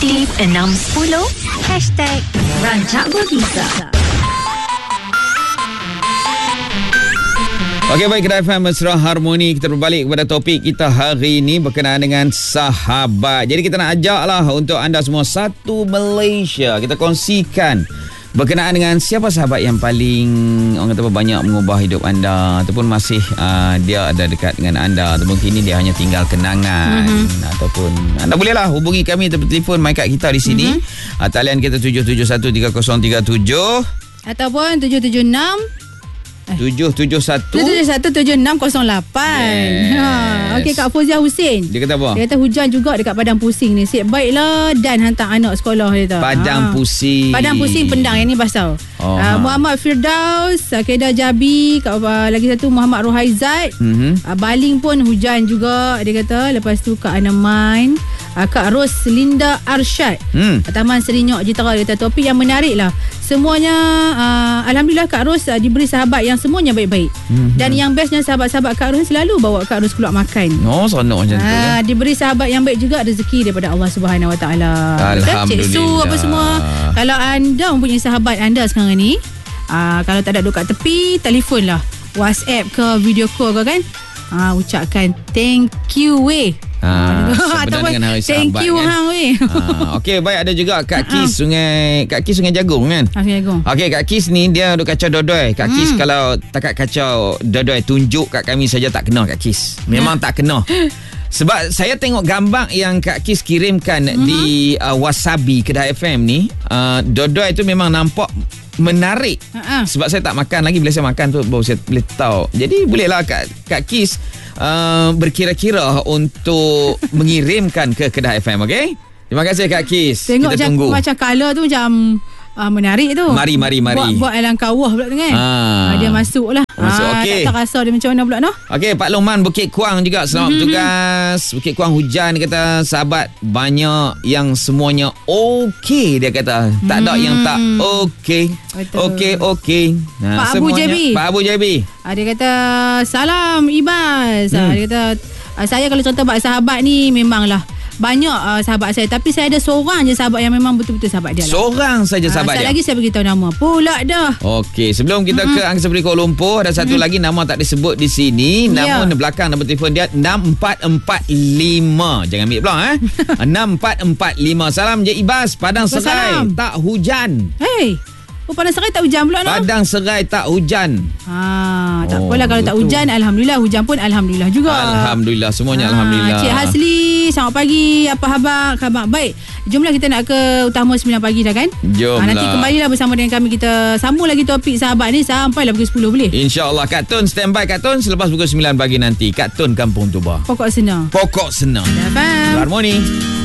Aktif 610 #Rancak Berbisa. Okey, baik, Kedai FM Mesra Harmoni. Kita berbalik kepada topik kita hari ini berkenaan dengan sahabat. Jadi kita nak ajaklah untuk anda semua satu Malaysia. Kita kongsikan berkenaan dengan siapa sahabat yang paling orang kata banyak mengubah hidup anda, ataupun masih dia ada dekat dengan anda, ataupun kini dia hanya tinggal kenangan. Ataupun anda bolehlah hubungi kami telefon my card kita di sini. Talian kita 771-3037 ataupun 771-7608. Okey, Kak Fuzia Husin. Dia kata apa? Dia kata hujan juga dekat Padang Pusing ni. Sip baiklah dan hantar anak sekolah dia kata. Padang Pusing. Padang Pusing Pendang yang ni pasal. Muhammad Firdaus, Kedah Jabi, lagi satu Muhammad Rohaizat. Baling pun hujan juga dia kata. Lepas tu Kak Anaman, Kak Ros Linda Arsyad, Taman Serinyok Jitera. Dia kata topik yang menarik lah. Semuanya alhamdulillah Kak Ros diberi sahabat yang semuanya baik-baik. Dan yang bestnya sahabat-sahabat Kak Ros selalu bawa Kak Ros keluar makan. Oh, seronok macam tu kan? Diberi sahabat yang baik juga, rezeki daripada Allah Subhanahu Wa Taala. Alhamdulillah. Cik Su apa semua. Kalau anda mempunyai sahabat anda sekarang ni, kalau tak ada duduk kat tepi, telefonlah, WhatsApp ke video call ke kan. Ucapkan thank you weh. Sebenarnya dengan hari thank sahabat you kan? hang weh. Okey, baik, ada juga Kak Kis Sungai Jagung kan. Sungai Jagung. Okey, Kak Kis ni dia duk kacau dodoi. Kak Kis kalau takat kacau dodoi, tunjuk kat kami saja tak kena Kak Kis. Memang tak kena. Sebab saya tengok gambar yang Kak Kis kirimkan di Wasabi Kedai FM ni, dodoi tu memang nampak menarik. Sebab saya tak makan lagi. Bila saya makan tu baru saya boleh tahu. Jadi bolehlah Kak Kis berkira-kira untuk mengirimkan ke Kedai FM. Okey, terima kasih Kak Kis. Tengok kita tunggu. macam color tu macam menarik tu. Mari. Buat alang kawah pula tu kan. Dia masuk lah. Okey. Tak rasa dia macam mana pula noh. Okey, Pak Loman Bukit Kuang juga selamat bertugas. Bukit Kuang hujan, dia kata sahabat banyak yang semuanya okey, dia kata. Tak ada yang tak okey. Okey. Pak Abu Jabi. Dia kata salam Ibas. Dia kata saya kalau contoh buat sahabat ni memanglah banyak sahabat saya, tapi saya ada seorang je sahabat yang memang betul-betul sahabat dia lah. Seorang saja sahabat dia. Lagi saya beritahu nama pula dah. Okey, sebelum kita ke Angkasa Puri Kuala Lumpur, ada satu lagi nama tak disebut di sini. Namun belakang nombor telefon dia 6445. Jangan ambil pula 6445. Salam je Ibas, Padang Serai tak hujan. Hey, Padang Serai tak hujan pula no? Padang Serai tak hujan. Tak apalah kalau tak hujan. Alhamdulillah. Hujan pun Alhamdulillah juga. Alhamdulillah. Semuanya Alhamdulillah. Cik Hasli, selamat pagi. Apa khabar? Baik, jomlah kita nak ke Utama 9 pagi dah kan. Jomlah. Nanti kembalilah bersama dengan kami. Kita sambung lagi topik sahabat ni sampailah pukul 10 boleh? InsyaAllah. Kak Tun standby Kak Tun selepas pukul 9 pagi nanti. Kak Tun Kampung Tuba. Pokok senang. Harmoni.